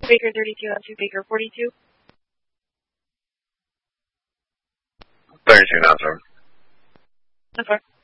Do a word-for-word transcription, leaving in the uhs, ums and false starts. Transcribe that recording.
Baker thirty-two on two, Baker forty-two. thirty-two now, sir. So far.